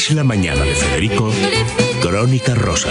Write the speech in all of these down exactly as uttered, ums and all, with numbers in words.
Es la mañana de Federico, Crónica Rosa.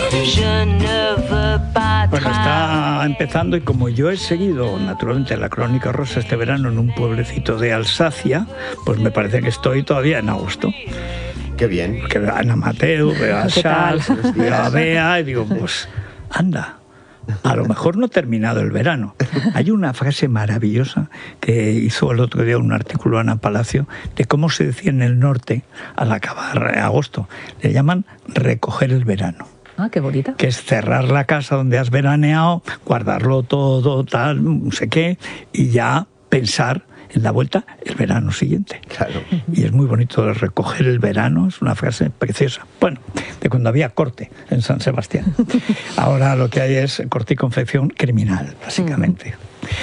Bueno, está empezando y como yo he seguido naturalmente la Crónica Rosa este verano en un pueblecito de Alsacia, pues me parece que estoy todavía en agosto. Qué bien. Que veo a Ana Mateo, veo a Charles, veo a Bea y digo, pues anda. A lo mejor no ha terminado el verano. Hay una frase maravillosa que hizo el otro día un artículo Ana Palacio de cómo se decía en el norte al acabar agosto. Le llaman recoger el verano. Ah, qué bonita. Que es cerrar la casa donde has veraneado, guardarlo todo, tal, no sé qué, y ya pensar en la vuelta el verano siguiente. Claro. Y es muy bonito de recoger el verano, es una frase preciosa. Bueno, de cuando había corte en San Sebastián. Ahora lo que hay es corte y confección criminal, básicamente.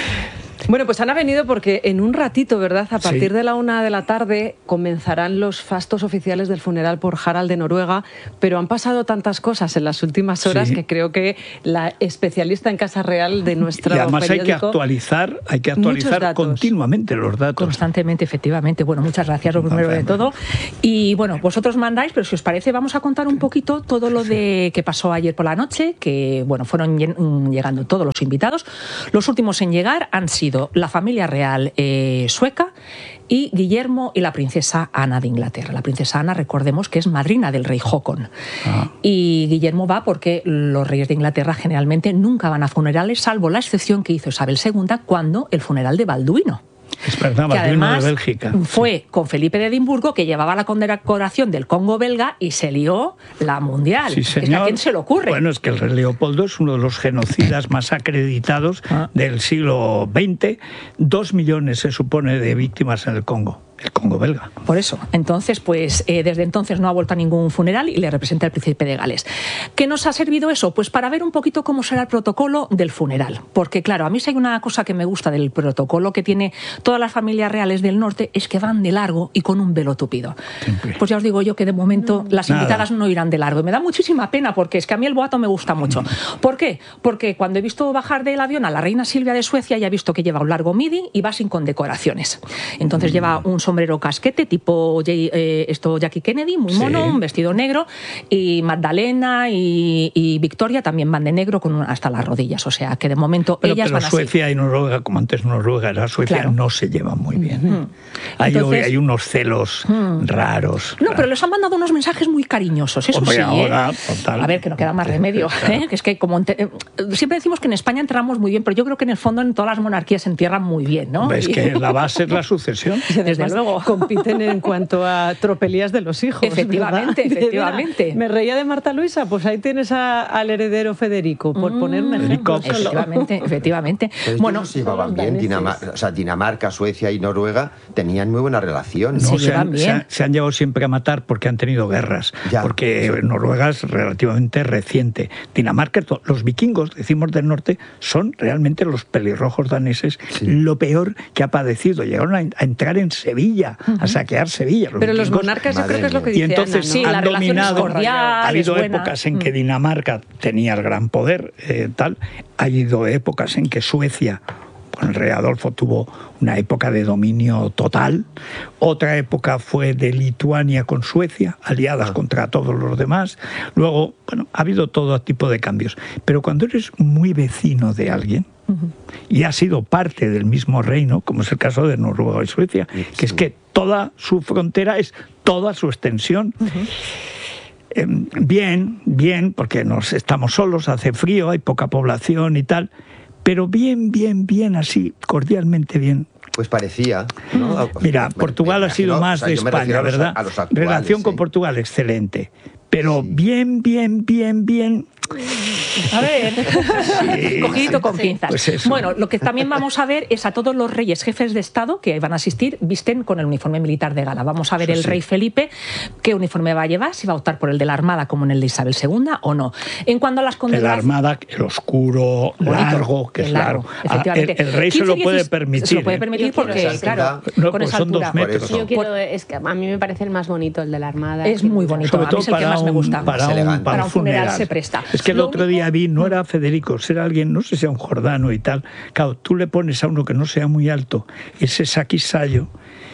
Bueno, pues han venido porque en un ratito, ¿verdad? A partir Sí. de la una de la tarde comenzarán los fastos oficiales del funeral por Harald de Noruega, pero han pasado tantas cosas en las últimas horas Sí. que creo que la especialista en Casa Real de nuestro Y además hay que periódico... actualizar, hay que actualizar datos. continuamente los datos. Constantemente, efectivamente. Bueno, muchas gracias, lo primero de todo. Y bueno, vosotros mandáis, pero si os parece, vamos a contar un poquito todo lo de que pasó ayer por la noche, que bueno, fueron llegando todos los invitados. Los últimos en llegar han sido la familia real eh, sueca y Guillermo y la princesa Ana de Inglaterra. La princesa Ana, recordemos que es madrina del rey Håkon. Ah. Y Guillermo va porque los reyes de Inglaterra generalmente nunca van a funerales, salvo la excepción que hizo Isabel segunda cuando el funeral de Balduino. Es verdad, que además de Bélgica. Fue con Felipe de Edimburgo, que llevaba la condecoración del Congo belga y se lió la mundial. Sí, señor. Es que ¿a quién se le ocurre? Bueno, es que el rey Leopoldo es uno de los genocidas más acreditados ah. del siglo veinte. Dos millones se supone de víctimas en el Congo. El Congo belga. Por eso. Entonces, pues eh, desde entonces no ha vuelto a ningún funeral y le representa el príncipe de Gales. ¿Qué nos ha servido eso? Pues para ver un poquito cómo será el protocolo del funeral. Porque claro, a mí si hay una cosa que me gusta del protocolo que tiene todas las familias reales del norte es que van de largo y con un velo tupido. Siempre. Pues ya os digo yo que de momento las Nada. invitadas no irán de largo. Y me da muchísima pena porque es que a mí el boato me gusta mucho. ¿Por qué? Porque cuando he visto bajar del avión a la reina Silvia de Suecia ya he visto que lleva un largo midi y va sin condecoraciones. Entonces mm. lleva un sombrero casquete tipo eh, esto Jackie Kennedy, muy mono, sí. un vestido negro, y Magdalena y, y Victoria también van de negro con un, hasta las rodillas, o sea que de momento pero, ellas pero van Suecia así. Y Noruega, como antes Noruega era Suecia, claro. no se llevan muy bien. ¿eh? Mm. Hay, Entonces, hay unos celos mm. raros. No, raros. pero les han mandado unos mensajes muy cariñosos, eso Hombre, sí. Ahora, ¿eh? total. A ver, que no queda más remedio. Claro. ¿eh? Que es que como ente... siempre decimos que en España enterramos muy bien, pero yo creo que en el fondo en todas las monarquías se entierran muy bien, ¿no? Es que la base es la sucesión. Desde luego. Compiten en cuanto a tropelías de los hijos. Efectivamente, ¿verdad? efectivamente. Me reía de Marta Luisa, pues ahí tienes a, al heredero Federico, por mm, poner un ejemplo. Efectivamente, efectivamente. Pero bueno, no se llevaban bien. Dinamarca, o sea, Dinamarca, Suecia y Noruega tenían muy buena relación. ¿no? Se, se, se, han, bien. Se, han, se han llevado siempre a matar porque han tenido guerras. Ya, porque sí. Noruega es relativamente reciente. Dinamarca, los vikingos, decimos del norte, son realmente los pelirrojos daneses, sí. lo peor que ha padecido. Llegaron a, a entrar en Sevilla, uh-huh. a saquear Sevilla. Los Pero vikingos, los monarcas yo creo que es lo que dice Y entonces Ana, ¿no? sí, han la dominado. Es cordial, ha habido es épocas en que Dinamarca tenía el gran poder, eh, tal. Ha habido épocas en que Suecia, con el rey Adolfo, tuvo una época de dominio total. Otra época fue de Lituania con Suecia, aliadas ah. contra todos los demás. Luego, bueno, ha habido todo tipo de cambios. Pero cuando eres muy vecino de alguien, uh-huh. y has sido parte del mismo reino, como es el caso de Noruega y Suecia, sí. que es que toda su frontera es toda su extensión. Uh-huh. Eh, bien, bien, porque nos estamos solos, hace frío, hay poca población y tal, pero bien, bien, bien, así, cordialmente bien. Pues parecía, ¿no? Mira, Portugal ha sido más de España, ¿verdad? A los actuales, relación sí. con Portugal, excelente. Pero sí. bien, bien, bien, bien... A ver, sí, cogidito con pinzas. Pues bueno, lo que también vamos a ver es a todos los reyes jefes de Estado que van a asistir, visten con el uniforme militar de gala. Vamos a ver sí, el sí. rey Felipe qué uniforme va a llevar, si va a optar por el de la Armada como en el de Isabel segunda o no. En cuanto a las condecoraciones... El Armada, el oscuro, bonito, largo, que es largo. largo. El, el rey se lo puede permitir. Se lo puede permitir porque, claro, no, con pues esa son altura. dos metros. Yo quiero, es que a mí me parece el más bonito, el de la Armada. Es muy bonito, Sobre a mí es el que más un, me gusta. Para un, para para un un funeral, funeral se presta. Es que el otro día vi, no era Federico, era alguien, no sé si era un jordano y tal. Claro, tú le pones a uno que no sea muy alto ese saquisayo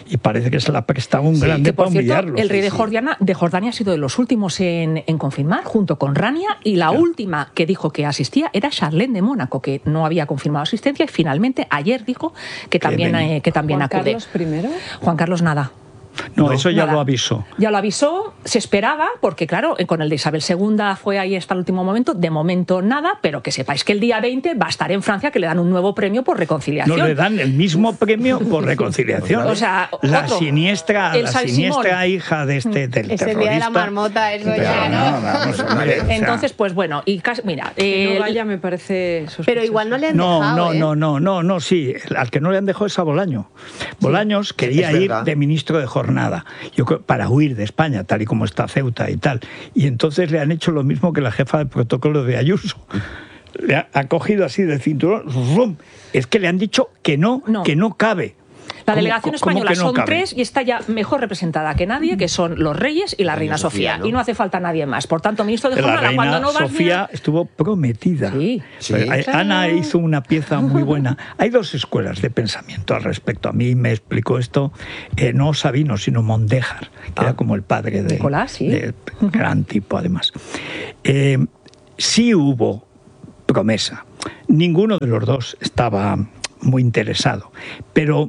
y parece que se la prestaba un Sí, grande que, por para cierto, humillarlo. el rey Sí, de sí. Jordania, de Jordania ha sido de los últimos en, en confirmar, junto con Rania, y la Claro. última que dijo que asistía era Charlene de Mónaco, que no había confirmado asistencia, y finalmente ayer dijo que también, venía. eh, que también Juan acude. Carlos primero. Juan Carlos nada. No, No, eso ya Nada. lo avisó. Ya lo avisó, se esperaba, porque claro, con el de Isabel segunda fue ahí hasta el último momento, de momento nada, pero que sepáis que el día veinte va a estar en Francia, que le dan un nuevo premio por reconciliación. No le dan el mismo premio por reconciliación. O sea, la otro. siniestra, El la San siniestra Simón. hija de este del Ese terrorista. día de la marmota, eso Pero ya, ¿no? vamos, hombre, o sea, Entonces, pues bueno, y casi, mira, Que eh, no vaya me parece sospechoso. Pero igual no le han No, dejado, no, ¿eh? no, no, no, no, sí. Al que no le han dejado es a Bolaños. Bolaños quería es ir verdad. de ministro de jornada, yo creo, para huir de España, tal y como está Ceuta y tal. Y entonces le han hecho lo mismo que la jefa de protocolo de Ayuso. Le ha, ha cogido así del cinturón, ¡rum! Es que le han dicho que no, No. que no cabe. la ¿Cómo- delegación cómo española que no son cabe? tres y está ya mejor representada que nadie, que son los reyes y la reina Sofía. Sofía, ¿no? Y no hace falta nadie más. Por tanto, ministro de La jornada, reina cuando no vas Sofía estuvo prometida. Sí. Sí. Pero, eh, Claro. Ana hizo una pieza muy buena. Hay dos escuelas de pensamiento al respecto. A mí me explicó esto eh, no Sabino, sino Mondéjar, que era como el padre de, Nicolás, sí. de- gran tipo además. Eh, sí hubo promesa. Ninguno de los dos estaba muy interesado, pero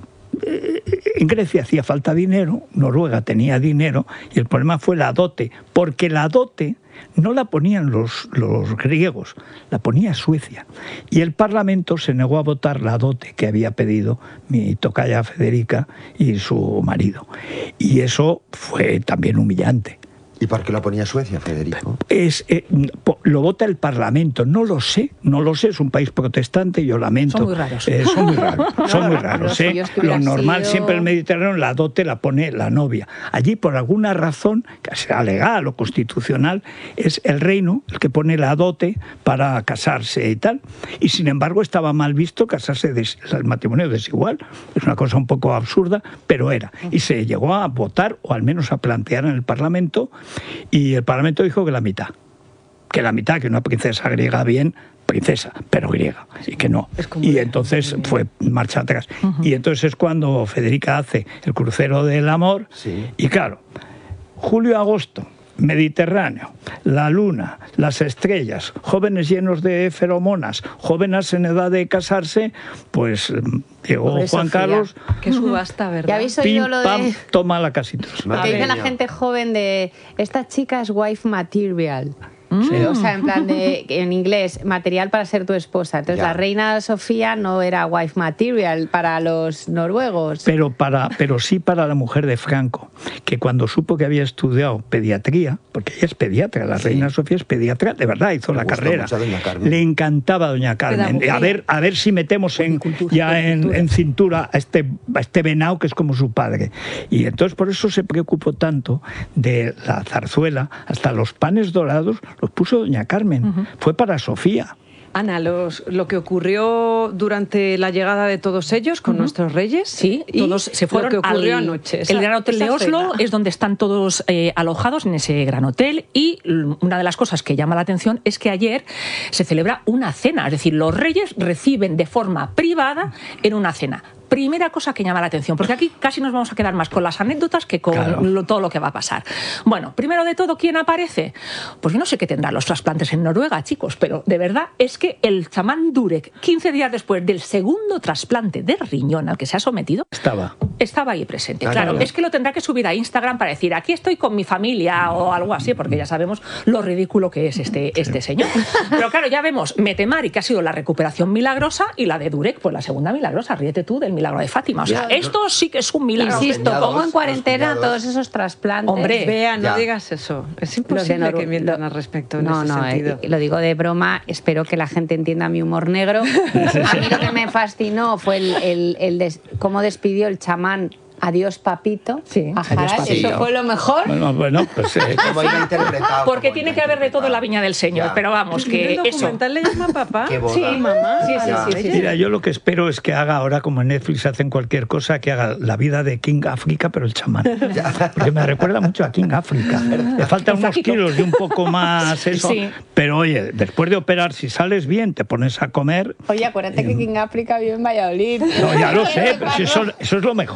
eh, en Grecia hacía falta dinero, Noruega tenía dinero, y el problema fue la dote, porque la dote no la ponían los, los griegos, la ponía Suecia. Y el Parlamento se negó a votar la dote que había pedido mi tocaya Federica y su marido. Y eso fue también humillante. ¿Y por qué lo ponía Suecia, Federico? Es, eh, po- lo vota el Parlamento, no lo sé, no lo sé, es un país protestante, yo lamento. Son muy raros. Eh, son muy raros, son muy raros. Pero ¿eh? si yo Lo estuviera normal, sido- siempre en el Mediterráneo, la dote la pone la novia. Allí, por alguna razón, que sea legal o constitucional, es el reino el que pone la dote para casarse y tal. Y sin embargo, estaba mal visto casarse, des- el matrimonio desigual. Es una cosa un poco absurda, pero era. Y se llegó a votar, o al menos a plantear en el Parlamento, y el Parlamento dijo que la mitad. Que la mitad, que una princesa griega bien, princesa, pero griega, y que no. Es como Y de- entonces fue marcha atrás. Y entonces es cuando Federica hace el crucero del amor, Sí. y claro, julio-agosto, Mediterráneo, la luna, las estrellas, jóvenes llenos de feromonas, jóvenes en edad de casarse, pues mm, llegó Pobre Juan Sofía. Carlos, Qué subasta, ¿verdad? ¿Ya habéis pim, oído lo pam, de...? toma la casitos. Que Madre dice la mía. gente joven de esta chica es wife material. Sí. O sea, en plan de, en inglés, material para ser tu esposa. Entonces, Ya. la reina Sofía no era wife material para los noruegos. Pero, para, pero sí para la mujer de Franco, que cuando supo que había estudiado pediatría, porque ella es pediatra, la Sí. reina Sofía es pediatra, de verdad hizo Le la gustó carrera. mucho a doña Carmen. Le encantaba a doña Carmen. Pedagogía. A ver, a ver si metemos en, Policultura, ya en, policultura. en cintura a este, a este venao que es como su padre. Y entonces por eso se preocupó tanto de la zarzuela, hasta los panes dorados los puso doña Carmen. Fue para Sofía. Ana, los, lo que ocurrió durante la llegada de todos ellos con nuestros reyes. Sí, y todos se fueron lo que ocurrió al anoche. el Esa- Gran Hotel de esa Oslo, cena. es donde están todos eh, alojados en ese gran hotel, y l- una de las cosas que llama la atención es que ayer se celebra una cena, es decir, los reyes reciben de forma privada en una cena. Primera cosa que llama la atención, porque aquí casi nos vamos a quedar más con las anécdotas que con Claro. lo- todo lo que va a pasar. Bueno, primero de todo, ¿quién aparece? Pues yo no sé qué tendrán los trasplantes en Noruega, chicos, pero de verdad es que el chamán Durek, quince días después del segundo trasplante de riñón al que se ha sometido, Estaba. estaba ahí presente. Ah, Claro, claro. es que lo tendrá que subir a Instagram para decir, aquí estoy con mi familia o algo así, porque ya sabemos lo ridículo que es este, este señor. Pero claro, ya vemos Metemari, que ha sido la recuperación milagrosa, y la de Durek, pues la segunda milagrosa. Ríete tú del milagro de Fátima. O sea, Ya, esto sí que es un milagro. Insisto, Los pongo en cuñados, cuarentena los todos cuñados. esos trasplantes. Hombre, Vea, no Ya. digas eso. Es Los de imposible Noru- que mientan lo- al respecto en no, ese no, sentido. eh, lo digo de broma, espero que la gente entienda mi humor negro. A mí lo que me fascinó fue el, el- el des- cómo despidió el chamán Adiós Papito Sí, a adiós, Harald. papito. Eso fue lo mejor. Bueno, bueno, pues eh, Como iba interpretado. Porque como tiene iba que haber de todo en la interpretado. viña del Señor, Ya. pero vamos, ¿En que el eso... documental le llama papá? Qué boda. Sí, mamá. Sí, sí, a sí, los sí, reyes. mira, yo lo que espero es que haga ahora, como en Netflix hacen cualquier cosa, que haga la vida de King África, pero el chamán. Porque me recuerda mucho a King África. Le faltan El unos flaquito. kilos y un poco más eso. Sí. Pero oye, después de operar, si sales bien, te pones a comer. Oye, acuérdate que King África vive en Valladolid. No, ya lo sé, pero si eso, eso es lo mejor. Que le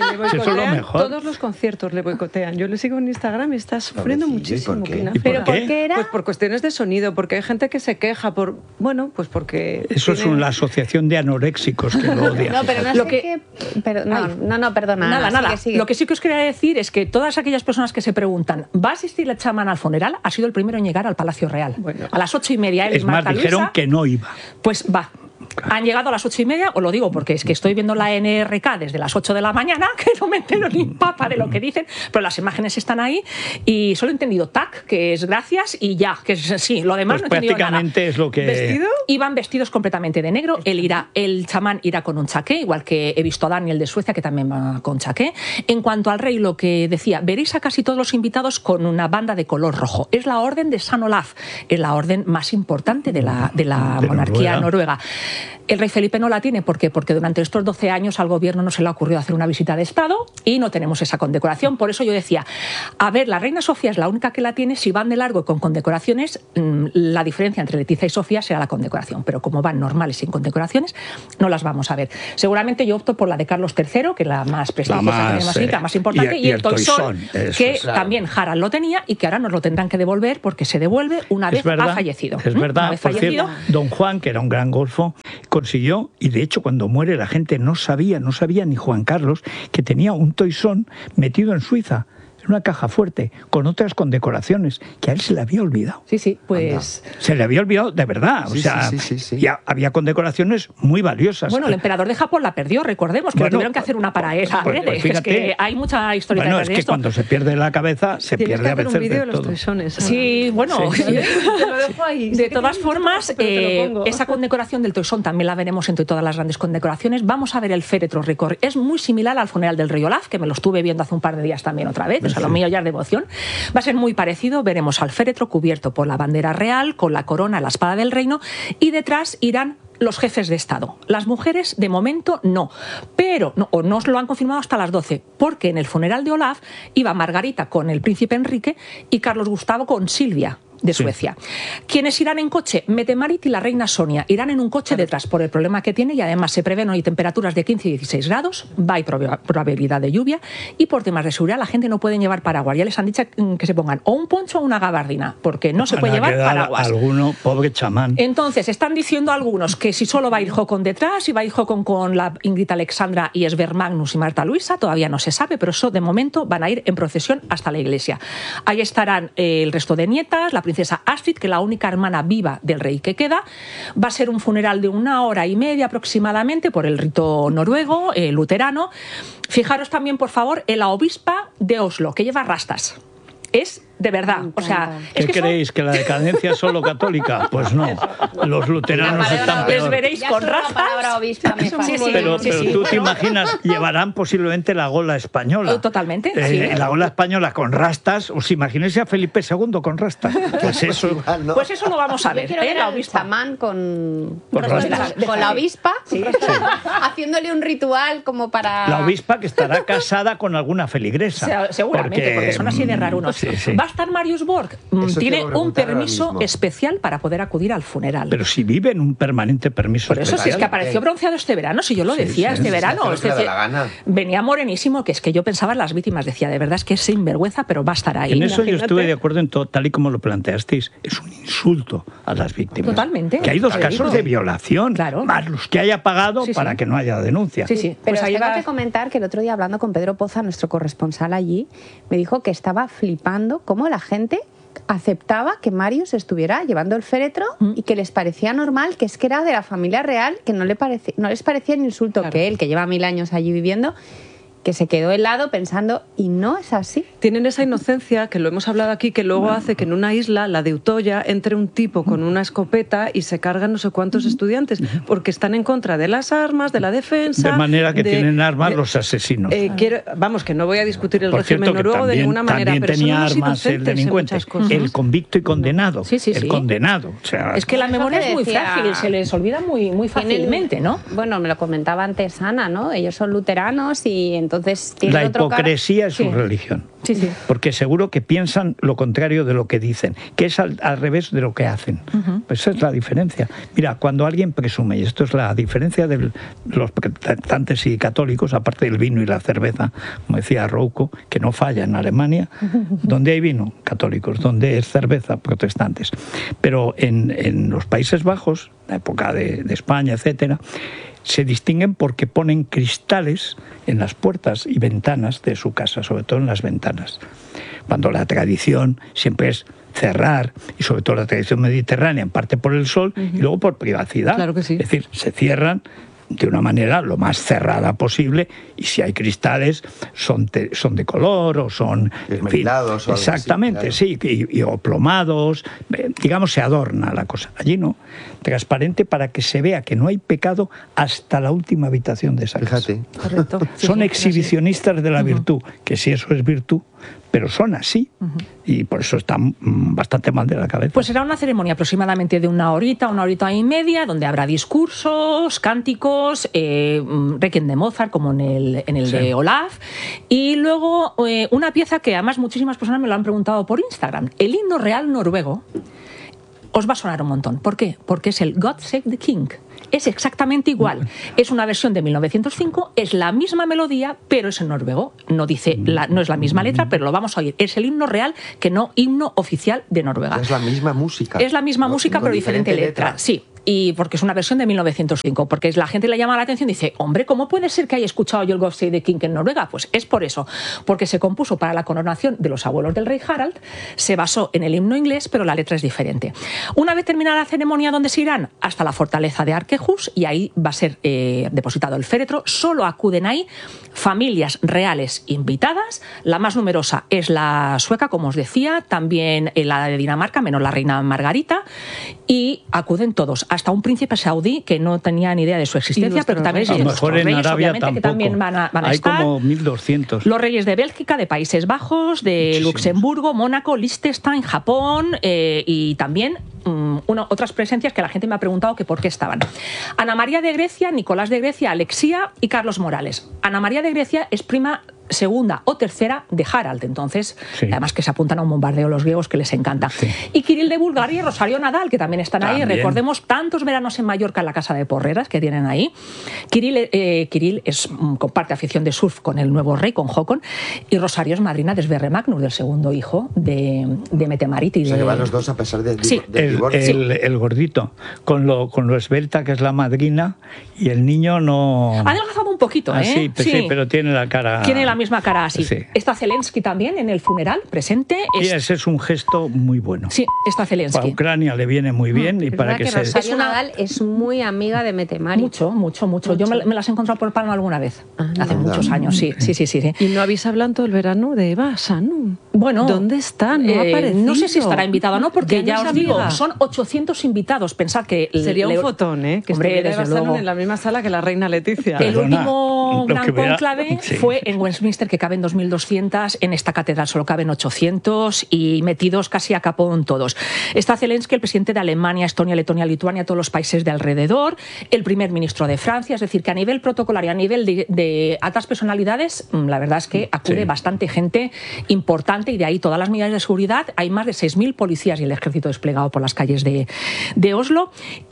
Le boicotean eso es lo mejor. Todos los conciertos le boicotean. Yo le sigo en Instagram y está sufriendo muchísimo. ¿Por qué? Pina. ¿Pero por qué era? Pues por cuestiones de sonido, porque hay gente que se queja por... Bueno, pues porque... Eso tiene... es la asociación de anoréxicos que lo odian. No, pero no Lo sé que- qué... pero- no, no, no, perdona. Nada, Ana, nada. sigue, sigue. Lo que sí que os quería decir es que todas aquellas personas que se preguntan, ¿va a asistir el chamán al funeral? Ha sido el primero en llegar al Palacio Real. Bueno. A las ocho y media él y Es más, Marta dijeron Luisa, que no iba. pues va. Han llegado a las ocho y media, os lo digo porque es que estoy viendo la N R K desde las ocho de la mañana, que no me entero ni papa de lo que dicen, pero las imágenes están ahí y solo he entendido tac, que es gracias, y ya, que es sí, lo demás Pues no he entendido nada. prácticamente es lo que... ¿Vestido? Iban vestidos completamente de negro. Él irá, el chamán irá con un chaqué, igual que he visto a Daniel de Suecia, que también va con chaqué. En cuanto al rey, lo que decía, veréis a casi todos los invitados con una banda de color rojo. Es la orden de San Olaf, es la orden más importante de la, de la De monarquía Noruega. noruega. El rey Felipe no la tiene, ¿por qué? Porque durante estos doce años al gobierno no se le ha ocurrido hacer una visita de Estado y no tenemos esa condecoración. Por eso yo decía, a ver, la reina Sofía es la única que la tiene. Si van de largo y con condecoraciones, la diferencia entre Letizia y Sofía será la condecoración, pero como van normales sin condecoraciones, no las vamos a ver. Seguramente yo opto por la de Carlos tercero, que es la más prestigiosa, La más, que tenemos aquí, eh, la más importante, y- y, y el el toisón, toisón, eso que es, claro. también Harald lo tenía y que ahora nos lo tendrán que devolver porque se devuelve una vez Es verdad, ha fallecido. es ¿Mm? verdad. Una vez Por fallecido, cierto, don Juan, que era un gran golfo, consiguió, y de hecho cuando muere la gente no sabía, no sabía ni Juan Carlos, que tenía un toisón metido en Suiza, en una caja fuerte, con otras condecoraciones, que a él se le había olvidado. sí, sí, pues... Se le había olvidado de verdad. Sí, o sea, sí, sí, sí, sí. ya había condecoraciones muy valiosas. Bueno, el emperador de Japón la perdió, recordemos que Bueno, le tuvieron que hacer una para él. pues- pues adrede. fíjate. Es que hay mucha historia Bueno, detrás es de que esto. cuando se pierde la cabeza, se Tienes pierde que a hacer veces un vídeo de de los todo. toisones. Sí, bueno, Te lo dejo ahí. Sé de que todas tienes formas, mucho, pero te lo eh, pongo. esa condecoración del toisón también la veremos entre todas las grandes condecoraciones. Vamos a ver el féretro recorrido. Es muy similar al funeral del rey Olaf, que me lo estuve viendo hace un par de días también otra vez, o sea, lo mío ya es devoción. Va a ser muy parecido, veremos al féretro cubierto por la bandera real, con la corona, la espada del reino, y detrás irán los jefes de Estado. Las mujeres, de momento, no. Pero, no, o no os lo han confirmado hasta las doce, porque en el funeral de Olaf iba Margarita con el príncipe Enrique y Carlos Gustavo con Silvia, de Sí. Suecia. ¿Quiénes irán en coche? Mette-Marit y la reina Sonia. Irán en un coche detrás por el problema que tiene y además se prevén hoy temperaturas de quince y dieciséis grados, va hay prob- probabilidad de lluvia y por temas de seguridad la gente no puede llevar paraguas. Ya les han dicho que se pongan o un poncho o una gabardina, porque no se Van puede a llevar quedar paraguas. Alguno, pobre chamán. Entonces, están diciendo algunos que si solo va a ir Håkon detrás, y va a ir Håkon con la Ingrid Alexandra y Sver Magnus y Marta Luisa, todavía no se sabe, pero eso de momento van a ir en procesión hasta la iglesia. Ahí estarán eh, el resto de nietas, la princesa Astrid, que es la única hermana viva del rey que queda. Va a ser un funeral de una hora y media aproximadamente por el rito noruego, eh, luterano. Fijaros también, por favor, en la obispa de Oslo, que lleva rastas. Es de verdad, Me o sea, encanta. ¿Qué es que son- creéis? ¿Que la decadencia es solo católica? Pues no. Los luteranos La están palabra- les peor. veréis Ya con solo la rastas. palabra obispa me Sí, fascina. sí, Pero, sí, pero sí. tú te imaginas, llevarán posiblemente la gola española. Oh, totalmente, Eh, sí. La gola española con rastas. ¿Os imagináis a Felipe segundo con rastas? Pues eso. Igual, ¿no? Pues eso lo vamos a Yo ver. quiero ¿eh? ver La al obispa. chamán con, Con con, rastas. la, con la obispa, haciéndole un ritual como para... La obispa que estará casada con alguna feligresa. Se- Seguramente, porque, son así de rarunos. Sí, sí. Va a estar Marius Borg. Mm, Eso te Tiene iba a un preguntar ahora permiso mismo. especial para poder acudir al funeral. Pero si vive en un permanente permiso Por eso, si especial. es que apareció bronceado este verano, si yo lo decía, sí, este sí, verano. hace lo es que le da decir, la gana. venía morenísimo, que es que yo pensaba en las víctimas, decía, de verdad es que es sinvergüenza, pero va a estar ahí. En eso yo Imagínate. estuve de acuerdo en todo, tal y como lo planteasteis. Es un insulto a las víctimas. Totalmente. Que hay dos Te casos digo. de violación, Claro. más los que haya pagado Sí, sí. para que no haya denuncia. Sí, sí. Pero Pues os ahí tengo va- que comentar que el otro día hablando con Pedro Poza, nuestro corresponsal allí, me dijo que estaba flipando cómo la gente aceptaba que Marius estuviera llevando el féretro y que les parecía normal, que es que era de la familia real, que no, le parece, no les parecía un insulto Claro. que él, que lleva mil años allí viviendo, que se quedó helado pensando, y no es así. Tienen esa inocencia, que lo hemos hablado aquí, que luego hace que en una isla, la de Utoya, entre un tipo con una escopeta y se cargan no sé cuántos estudiantes, porque están en contra de las armas, de la defensa... De manera que de- tienen armas de- los asesinos. Eh, quiero- vamos, que no voy a discutir el Por régimen cierto, que noruego de también, ninguna manera, también pero tenía son unos armas el inocentes en delincuente, muchas cosas. el convicto y condenado. Sí, sí, el sí. condenado. O sea, Es que la Es lo memoria que es muy decía- frágil, se les olvida muy, muy Tienen- fácilmente, ¿no? Bueno, me lo comentaba antes Ana, ¿no? Ellos son luteranos y entonces entonces tiene La otro hipocresía cara... es su Sí. religión. Sí, sí. Porque seguro que piensan lo contrario de lo que dicen, que es al, al revés de lo que hacen. Uh-huh. Pues esa es la diferencia. Mira, cuando alguien presume, y esto es la diferencia de los protestantes y católicos, aparte del vino y la cerveza, como decía Rouco, que no falla en Alemania, donde hay vino, católicos, donde es cerveza, protestantes. Pero en, en los Países Bajos, la época de, de España, etcétera, se distinguen porque ponen cristales en las puertas y ventanas de su casa, sobre todo en las ventanas. Cuando la tradición siempre es cerrar, y sobre todo la tradición mediterránea, en parte por el sol, uh-huh. y luego por privacidad. Claro que sí. Es decir, se cierran de una manera lo más cerrada posible, y si hay cristales son, te, son de color o son esmerilados, en fin, exactamente, así, claro. sí, y, y, o plomados, eh, digamos, se adorna la cosa. Allí no, transparente para que se vea que no hay pecado hasta la última habitación de esa casa. Fíjate. Correcto. Son sí, exhibicionistas de la virtud, uh-huh. que si eso es virtud, pero son así, uh-huh. y por eso están bastante mal de la cabeza. Pues será una ceremonia aproximadamente de una horita, una horita y media, donde habrá discursos, cánticos, eh, Requiem de Mozart, como en el, en el sí. de Olaf, y luego eh, una pieza que además muchísimas personas me lo han preguntado por Instagram, el himno real noruego. Os va a sonar un montón. ¿Por qué? Porque es el God Save the King. Es exactamente igual. Es una versión de mil novecientos cinco, es la misma melodía, pero es en noruego. No dice, la, no es la misma letra, pero lo vamos a oír. Es el himno real, que no himno oficial de Noruega. Es la misma música. Es la misma no, música, no pero diferente, diferente letra. letra. Sí. Y porque es una versión de mil novecientos cinco, porque la gente le llama la atención y dice, hombre, ¿cómo puede ser que haya escuchado yo el God Save the King en Noruega? Pues es por eso, porque se compuso para la coronación de los abuelos del rey Harald, se basó en el himno inglés, pero la letra es diferente. Una vez terminada la ceremonia, ¿dónde se irán? Hasta la fortaleza de Arkehus, y ahí va a ser eh, depositado el féretro. Solo acuden ahí familias reales invitadas, la más numerosa es la sueca, como os decía, también la de Dinamarca, menos la reina Margarita, y acuden todos, hasta un príncipe saudí que no tenía ni idea de su existencia, pero también a lo mejor en reyes, Arabia obviamente, tampoco. Que también van a, van a hay estar. Como mil doscientos. Los reyes de Bélgica, de Países Bajos, de Muchísimos. Luxemburgo, Mónaco, Liechtenstein, Japón, eh, y también um, una, otras presencias que la gente me ha preguntado que por qué estaban. Ana María de Grecia, Nicolás de Grecia, Alexia y Carlos Morales. Ana María de Grecia es prima segunda o tercera de Harald, entonces, sí. además que se apuntan a un bombardeo los griegos que les encanta. Sí. Y Kirill de Bulgaria y Rosario Nadal, que también están también. ahí. Recordemos tantos veranos en Mallorca en la casa de Porreras que tienen ahí. Kirill, eh, Kirill es, comparte afición de surf con el nuevo rey, con Håkon, y Rosario es madrina de Sverre Magnus, del segundo hijo de, de Mette-Marit. Y de... Se van los dos a pesar del sí. de divorcio. El, el, el gordito, con lo, con lo esbelta que es la madrina, y el niño no... Ha adelgazado un poquito, ¿eh? Ah, sí, pues sí. sí, pero tiene la cara... Tiene la misma cara así. Sí. Está Zelensky también en el funeral, presente. Es... Sí, ese es un gesto muy bueno. Sí, está Zelensky. Para Ucrania le viene muy bien. Mm. y es para que, que se... Rosario una... Nadal es muy amiga de Mette-Marit. Mucho, mucho, mucho, mucho. Yo me, me las he encontrado por Palma alguna vez. Ah, hace no, muchos no. años, sí, sí, sí, sí, sí. ¿Y no habéis hablado todo el verano de Eva Sanum? Bueno, ¿dónde está? No, eh, ha aparecido. No sé si estará invitado o no, porque ya, ya os amiga. digo, son ochocientos invitados. Pensad que... Sería le... un fotón, ¿eh? Que Hombre, estuviera Eva Sanum luego. en la misma sala que la reina Leticia. El Perdona, último gran vea... cónclave sí. fue en Westminster, que caben dos mil doscientos. En esta catedral solo caben ochocientos y metidos casi a capón todos. Está Zelensky, el presidente de Alemania, Estonia, Letonia, Lituania, todos los países de alrededor, el primer ministro de Francia, es decir, que a nivel protocolario, a nivel de, de altas personalidades, la verdad es que acude sí. bastante gente importante, y de ahí todas las medidas de seguridad. Hay más de seis mil policías y el ejército desplegado por las calles de, de Oslo.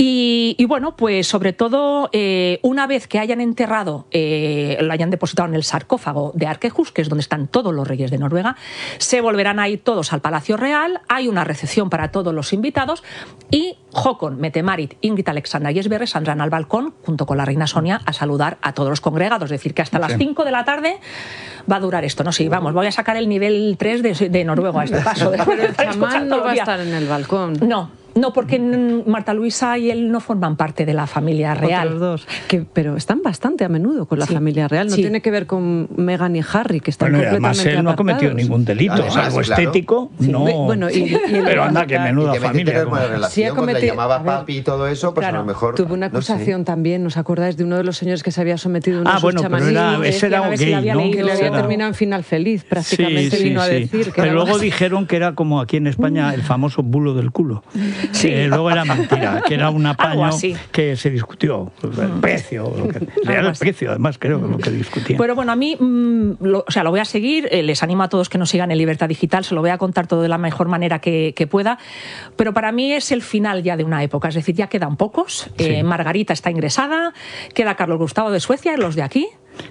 Y, y bueno, pues sobre todo, eh, una vez que hayan enterrado, eh, lo hayan depositado en el sarcófago de Arkehus, que es donde están todos los reyes de Noruega, se volverán a ir todos al Palacio Real. Hay una recepción para todos los invitados y Håkon, Mette-Marit, Ingrid, Alexandra y Sverre saldrán al balcón junto con la reina Sonia a saludar a todos los congregados. Es decir, que hasta sí. las cinco de la tarde va a durar esto. No, sí, vamos, voy a sacar el nivel tres de, de Noruego a este paso. Pero el chamán no va a estar en el balcón. No. No, porque Marta Luisa y él no forman parte de la familia real. Otros dos. Que, pero están bastante a menudo con la sí. familia real. No sí. tiene que ver con Meghan y Harry, que están bueno, completamente además él no ha cometido ningún delito. Además, algo claro. estético, sí. no. Bueno, y, y pero anda, que menuda y que familia. Como... Relación, sí, cometido... pues le llamaba papi y todo eso, pues claro, a lo mejor... Tuvo una acusación no sé. también, ¿os acordáis? De uno de los señores que se había sometido a unos ah, bueno, chamanismos. Pero era, ese era un gay, ¿no? Que le había terminado en final feliz, prácticamente sí, sí, vino a sí. decir. Que pero luego más... dijeron que era como aquí en España el famoso bulo del culo. Sí. Eh, luego era mentira, que era un apaño así. que se discutió. El precio, lo que, era el precio, además, creo, lo que discutían. Pero bueno, a mí, mmm, lo, o sea, lo voy a seguir, eh, les animo a todos que nos sigan en Libertad Digital, se lo voy a contar todo de la mejor manera que, que pueda, pero para mí es el final ya de una época, es decir, ya quedan pocos. Sí. Eh, Margarita está ingresada, queda Carlos Gustavo de Suecia, los de aquí.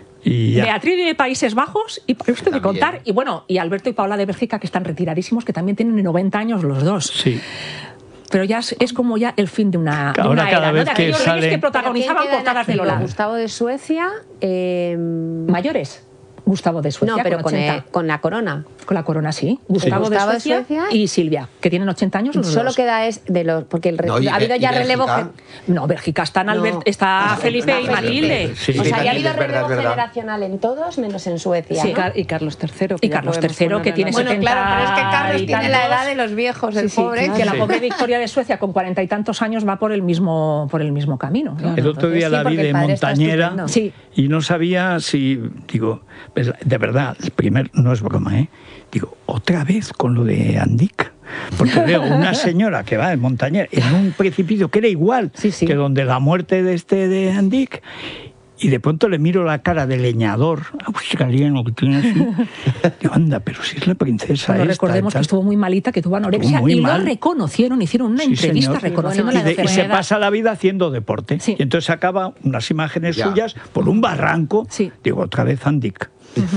Y Beatriz de Países Bajos, y para usted de contar, y bueno, y Alberto y Paola de Bélgica, que están retiradísimos, que también tienen noventa años los dos. Sí. Pero ya es, es como ya el fin de una, de Ahora una cada era, vez ¿no? De que aquellos sale... reyes que protagonizaban portadas de Lola. Gustavo de Suecia... Eh... Mayores. Gustavo de Suecia. No, pero con, con, el, con la corona. Con la corona, sí. Gustavo, sí. de, Gustavo Suecia de Suecia y Silvia, que tienen ochenta años los Solo dos. queda es de los... Porque el, no, y, ha habido ya relevo... No, Bélgica está, en Albert, no. está Ah, Felipe está y Matilde. Sí, o sea, sí, ya ha habido verdad, relevo verdad. generacional en todos, menos en Suecia. Sí, ¿no? Y Carlos tercero. Y Carlos tercero, que tiene bueno, setenta claro, pero es que Carlos y tiene tantos. la edad de los viejos, el sí, sí, pobre. Claro. Que la Sí. pobre Victoria de Suecia, con cuarenta y tantos años, va por el mismo, por el mismo camino. Claro. El otro día Entonces, la sí, vi porque de el padre está montañera estupendo. Sí. y no sabía si, digo, pues, de verdad, el primer, no es broma, ¿eh? Digo, otra vez con lo de Andic. Porque veo una señora que va en montañera en un precipicio que era igual sí, sí. que donde la muerte de este de Andic. Y de pronto le miro la cara de leñador australiano que tiene así. Digo, anda, pero si es la princesa Bueno, esta, recordemos que estuvo muy malita, que tuvo anorexia, muy y mal. lo reconocieron, hicieron una Sí, entrevista señor. reconociendo y, la de- y enfermedad. se pasa la vida haciendo deporte. Sí. Y entonces acaba unas imágenes Ya. suyas por un barranco. Sí. Digo, otra vez Andic.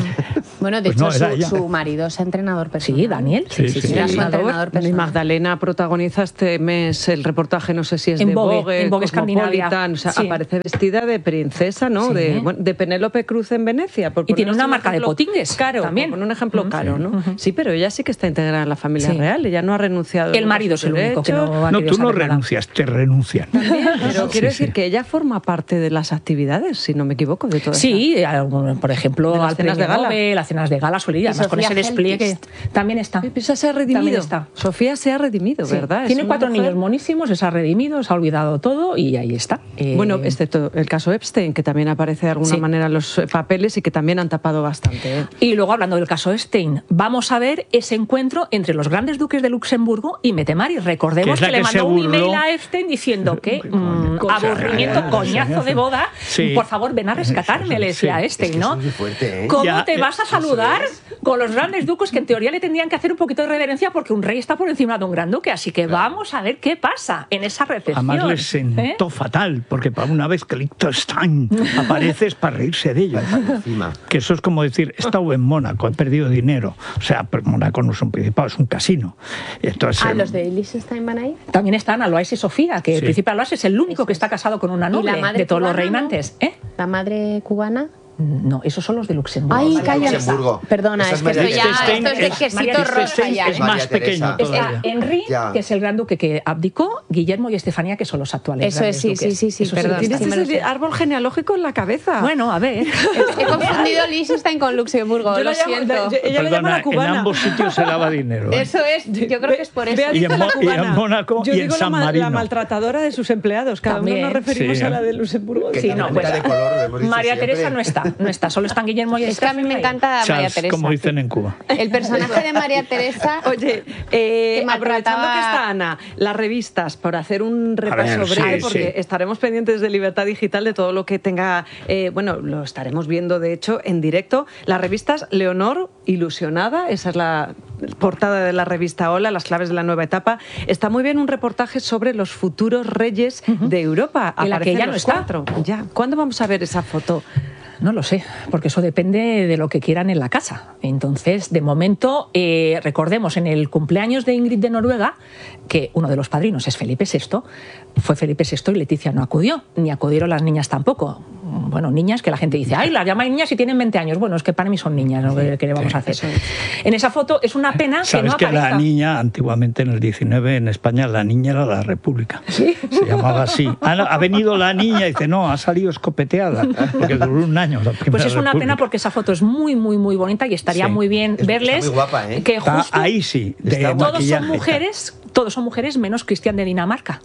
Bueno, de Pues hecho, no, era su, ella. su marido es entrenador personal. Sí, Daniel. Sí, sí, sí. Era su Entrenador. entrenador Y personal. Magdalena protagoniza este mes el reportaje, no sé si es En de Vogue, Vogue, en Vogue Escandinavia. Cosmopolitan, o sea, Sí. aparece vestida de princesa, ¿no? Sí. De, bueno, de Penélope Cruz en Venecia. Por Y tiene poner una un marca de ejemplo potingues caro, también. Con un ejemplo Mm, caro, sí. ¿no? Ujú. Sí, pero ella sí que está integrada en la familia Sí. real, ella no ha renunciado. El marido es el único que no ha No, querido tú no saber nada. renuncias, te renuncian. Pero Sí, quiero sí. decir que ella forma parte de las actividades, si no me equivoco, de todo Sí, algún- por ejemplo, De las al cenas premio de gala. Nobel, las cenas de gala suele ir, además con Sofía ese despliegue Hellquist. también está. Esa se ha redimido. También está. Sofía se ha redimido, Sí. ¿verdad? Es Tiene una cuatro mujer- niños monísimos, se ha redimido, se ha olvidado todo y ahí está. Eh, Bueno, excepto el caso Epstein, que también aparece de alguna Sí. manera en los eh, papeles y que también han tapado bastante. ¿eh? Y luego, hablando del caso Epstein, vamos a ver ese encuentro entre los grandes duques de Luxemburgo y Metemari. Recordemos Que es la que, le que se mandó un burló. email a Epstein diciendo que mm, Coñazo. aburrimiento, coñazo de boda, Sí. por favor, ven a rescatarme, le decía a Sí. Epstein, Es que ¿no? eso es muy fuerte, ¿eh? ¿Cómo Ya, te eh, vas a saludar con los grandes duques que en teoría le tendrían que hacer un poquito de reverencia porque un rey está por encima de un gran duque? Así que vamos a ver qué pasa en esa recepción. Además les sentó ¿eh? fatal, porque para una vez que Liechtenstein aparece es para reírse de ellos. Encima. Que eso es como decir, he estado en Mónaco, he perdido dinero. O sea, pero Mónaco no es un principado, es un casino. Entonces, Ah, eh, los de Liechtenstein van ahí. También están Alois y Sofía, que el Sí. príncipe Alois es el único que está casado con una ¿Y la noble madre de todos los cubana, reinantes. ¿Eh? La madre cubana. No, esos son los de Luxemburgo. Ay, María calla. Luxemburgo. Perdona, Esa es es que esto María ya Liechtenstein esto es de es- quesito María rosa Liechtenstein ya. es ¿eh? más María pequeño Teresa. todavía. Está Henry, Ya. que es el gran duque que abdicó, Guillermo y Estefanía, que son los actuales. Eso grandes es, sí, duques. sí, sí, sí, Eso perdón. Tienes sí me lo ese sé. árbol genealógico en la cabeza. Bueno, a ver. He confundido Liechtenstein con Luxemburgo, Yo lo la llamo- siento. yo- ella la llama Perdona, la en cubana. ambos sitios se lava dinero. ¿eh? Eso es, yo creo que es por eso. Beatriz Y en es la Mo- y en cubana. Mónaco Yo y en digo la San mal- la, Marino. maltratadora de sus empleados. Cada También. uno nos referimos Sí, a la ¿eh? de Luxemburgo. Que Sí, cada no, mitad pues, de color, lo hemos dicho María siempre. Teresa no está, no está, solo están Guillermo y Es que a mí me Estefanía. encanta María Charles, Teresa. como dicen en Cuba. El personaje de María Teresa. Oye, eh, Que maltrataba- aprovechando que está Ana, las revistas, por hacer un repaso ver, breve, sí, porque sí. estaremos pendientes de Libertad Digital, de todo lo que tenga, eh, bueno, lo estaremos viendo de hecho en directo. Las revistas Leonor, Ilusionada, esa es la portada de la revista Hola, las claves de la nueva etapa. Está muy bien un reportaje sobre los futuros reyes de Europa. En la que Aparecen ya no los está. cuatro. Ya. ¿Cuándo vamos a ver esa foto? No lo sé, porque eso depende de lo que quieran en la casa. Entonces, de momento, eh, recordemos, en el cumpleaños de Ingrid de Noruega, que uno de los padrinos es Felipe sexto, fue Felipe sexto y Leticia no acudió, ni acudieron las niñas tampoco. Bueno, niñas que la gente dice, ay, las llamáis niñas y tienen veinte años. Bueno, es que para mí son niñas, ¿no? ¿Qué, qué le vamos a hacer? En esa foto es una pena que Sabes no que aparezca. la niña, antiguamente en el diecinueve en España, la niña era la República. Se llamaba así. Ha, ha venido la niña y dice, no, ha salido escopeteada, porque duró un año la primera Pues es una República. pena porque esa foto es muy, muy, muy bonita y estaría Sí. muy bien Es- está verles muy guapa, ¿eh? que Está justo ahí sí, de Está todos maquillaje. son mujeres, todos son mujeres menos Cristian de Dinamarca.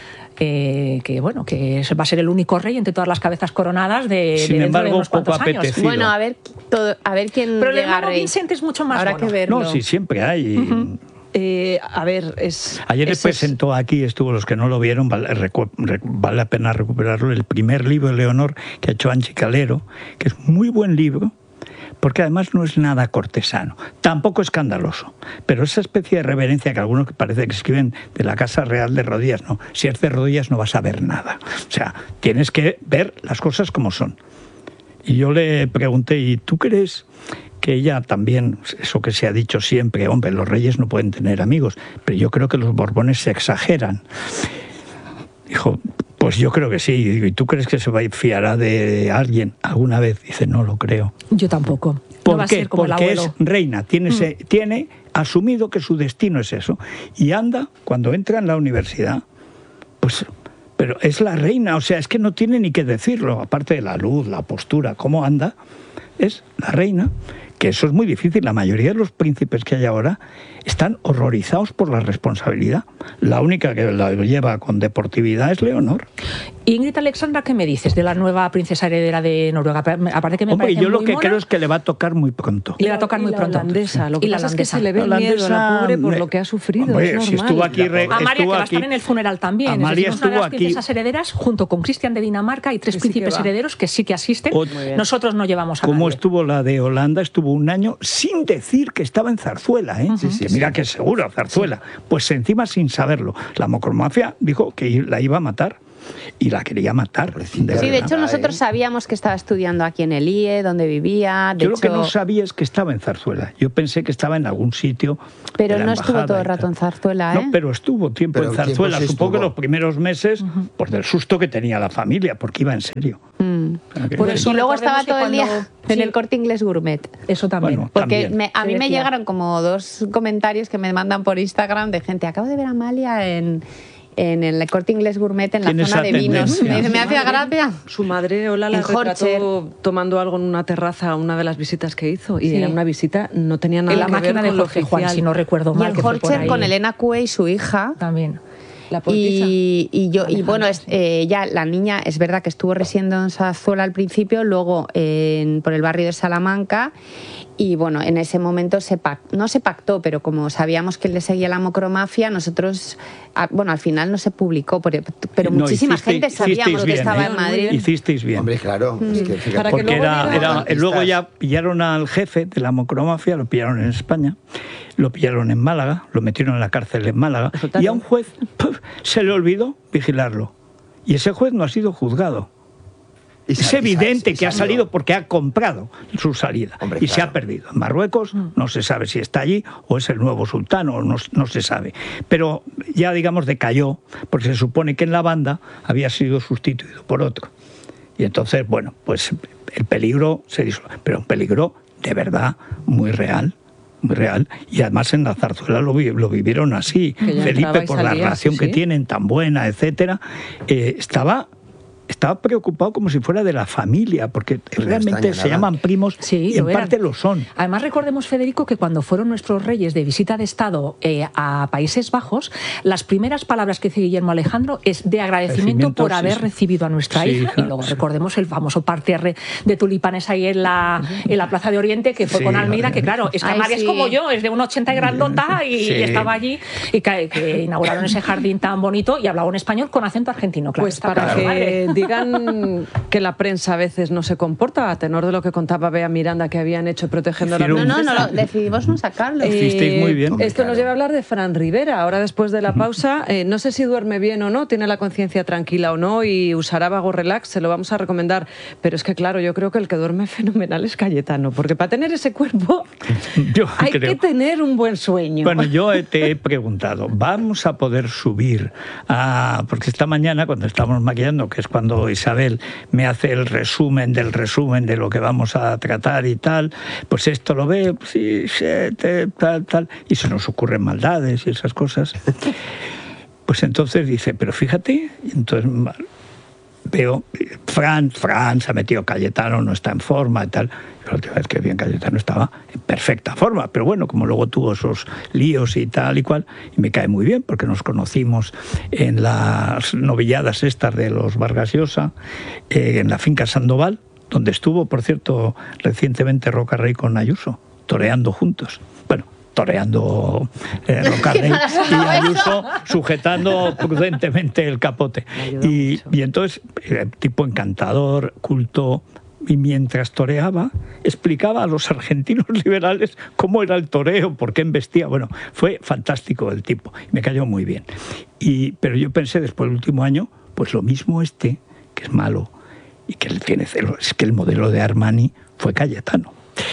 Eh, que bueno, que va a ser el único rey entre todas las cabezas coronadas de, Sin de dentro de embargo, unos cuantos poco años. apetecido. Bueno, a ver, todo, a ver quién Pero el llega hermano rey. Vincent es mucho más Habrá mono. que verlo. No, sí, siempre hay. Eh, a ver, es... Ayer es, presentó aquí, estuvo, los que no lo vieron, vale, recu, rec, vale la pena recuperarlo, el primer libro de Leonor que ha hecho Anchi Calero, que es muy buen libro, porque además no es nada cortesano, tampoco escandaloso, pero esa especie de reverencia que algunos que parece que escriben de la Casa Real de rodillas, no, si es de rodillas no vas a ver nada, o sea, tienes que ver las cosas como son. Y yo le pregunté, ¿y tú crees que ella también, eso que se ha dicho siempre, hombre, los reyes no pueden tener amigos, pero yo creo que los Borbones se exageran? Dijo, pues yo creo que sí. ¿Y tú crees que se va a fiará de alguien alguna vez? Dice, no lo creo. Yo tampoco. ¿Por no va qué? a ser como Porque el abuelo. es reina, tiene, mm. se, tiene asumido que su destino es eso. Y anda, cuando entra en la universidad, pues... Pero es la reina, o sea, es que no tiene ni que decirlo, aparte de la luz, la postura, cómo anda, es la reina, que eso es muy difícil. La mayoría de los príncipes que hay ahora están horrorizados por la responsabilidad. La única que la lleva con deportividad es Leonor. Ingrid Alexandra, ¿qué me dices de la nueva princesa heredera de Noruega? Aparte que me Hombre, parece yo lo muy que mona, creo es que le va a tocar muy pronto. Le va a tocar muy pronto. La holandesa, lo que y la pasa es que holandesa. se le ve La miedo a la holandesa, pobre por me- lo que ha sufrido. Hombre, es si normal. estuvo aquí... Re, Amalia, que estuvo va a estar aquí- en el funeral también. Amalia es decir, es una de estuvo las aquí. princesas herederas, junto con Cristian de Dinamarca y tres Que sí que príncipes va. herederos que sí que asisten. O- Nosotros no llevamos a Como nadie. estuvo la de Holanda, estuvo un año sin decir que estaba en Zarzuela, ¿eh? Sí, sí, que sí. mira que seguro, Zarzuela. Pues encima sin saberlo. La mocromafia dijo que la iba a matar. Y la quería matar. Pobrecita. de Sí, de verdad. hecho verdad, nosotros ¿eh? sabíamos que estaba estudiando aquí en el I E, donde vivía. De Yo lo hecho, que no sabía es que estaba en Zarzuela. Yo pensé que estaba en algún sitio. pero de la no estuvo embajada todo el y rato tal. en Zarzuela, ¿eh? No, pero estuvo tiempo Pero en tiempo Zarzuela. sí Supongo que estuvo. los primeros meses, por del susto que tenía la familia, porque iba en serio. Mm. O sea que- Por eso Y luego recordemos estaba que todo el día cuando- en sí. el Corte Inglés Gourmet. Eso también. Bueno, Porque También. me- a Se mí me decía. llegaron como dos comentarios que me mandan por Instagram de gente, acabo de ver a Amalia en, en el Corte Inglés Gourmet en la Tiene zona esa de vinos. tendencia. Me, dice, me Su hacía madre- gracia. Su madre, Ola, la En Horcher. retrató tomando algo en una terraza una de las visitas que hizo. Y Sí. era una visita, no tenía nada En la que máquina ver de con lo Jorge oficial. Juan, si no recuerdo Y mal. en que fue por Horcher ahí. con Elena Cue y su hija. También. La poetisa. Y, y yo y Alejandra, bueno, es, sí. eh, ya la niña es verdad que estuvo residiendo en Zarzuela al principio, luego en- por el barrio de Salamanca. Y bueno, en ese momento se pac- no se pactó, pero como sabíamos que le seguía la mocromafia, nosotros, a- bueno, al final no se publicó, pero, pero No, muchísima hicisteis- gente sabíamos hicisteis que bien, estaba ¿eh? en Madrid. Hicisteis bien. Hombre, claro. Es que, fíjate. Para que Porque luego era, digan era- artistas. luego ya pillaron al jefe de la mocromafia, lo pillaron en España, lo pillaron en Málaga, lo metieron en la cárcel en Málaga, Resultado. y a un juez ¡puf!, se le olvidó vigilarlo. Y ese juez no ha sido juzgado. Y Es sa- y sa- evidente y que ha salió. salido porque ha comprado su salida. Hombre, y se claro. ha perdido. En Marruecos no se sabe si está allí o es el nuevo sultán, o no, no se sabe. Pero ya, digamos, decayó, porque se supone que en la banda había sido sustituido por otro. Y entonces, bueno, pues el peligro se disolvió. Pero un peligro de verdad muy real. Muy real. Y además en la Zarzuela lo, vi- lo vivieron así. Que ya Felipe, entraba y por la salía, relación sí, que sí. tienen tan buena, etcétera, eh, estaba... Estaba preocupado como si fuera de la familia, porque realmente extraña se nada. llaman primos Sí, y en lo eran. parte lo son. Además, recordemos, Federico, que cuando fueron nuestros reyes de visita de Estado eh, a Países Bajos, las primeras palabras que dice Guillermo Alejandro es de agradecimiento Agradecimiento, por sí, haber sí. recibido a nuestra Sí, hija. hija, Y luego sí. recordemos el famoso parterre de tulipanes ahí en la, en la Plaza de Oriente, que fue Sí, con Almeida, que joder. claro, es que Ay, Amalia es sí. como yo, es de un ochenta y grandota y Sí. estaba allí y que, que inauguraron ese jardín tan bonito y hablaba un español con acento argentino, claro. Pues está para claro. que digan que la prensa a veces no se comporta, a tenor de lo que contaba Bea Miranda que habían hecho protegiendo a la Hicieron- No, no, no, princesa. lo- decidimos no sacarlo. Eh, Hicisteis muy bien. Esto Hombre, nos claro. lleva a hablar de Fran Rivera. Ahora, después de la pausa, eh, no sé si duerme bien o no, tiene la conciencia tranquila o no y usará Vago Relax, se lo vamos a recomendar. Pero es que, claro, yo creo que el que duerme fenomenal es Cayetano, porque para tener ese cuerpo Yo hay creo. que tener un buen sueño. Bueno, yo te he preguntado, ¿vamos a poder subir a...? Porque esta mañana, cuando estamos maquillando, que es cuando Isabel me hace el resumen del resumen de lo que vamos a tratar y tal, pues esto lo ve, sí, sí, te- tal, tal, y se nos ocurren maldades y esas cosas. Pues entonces dice, pero fíjate, y entonces veo, Fran, Fran se ha metido Cayetano, no está en forma y tal. La última vez que vi a Cayetano estaba en perfecta forma, pero bueno, como luego tuvo esos líos y tal y cual, y me cae muy bien porque nos conocimos en las novilladas estas de los Vargas Llosa, eh, en la finca Sandoval, donde estuvo, por cierto, recientemente Roca Rey con Ayuso, toreando juntos. Bueno, toreando eh, Rocarrey y Ayuso sujetando prudentemente el capote. Y, y entonces, eh, tipo encantador, culto, y mientras toreaba, explicaba a los argentinos liberales cómo era el toreo, por qué embestía. Bueno, fue fantástico el tipo, me cayó muy bien. Y, pero yo pensé después del último año, pues lo mismo este, que es malo, y que le tiene celo, es que el modelo de Armani fue Cayetano.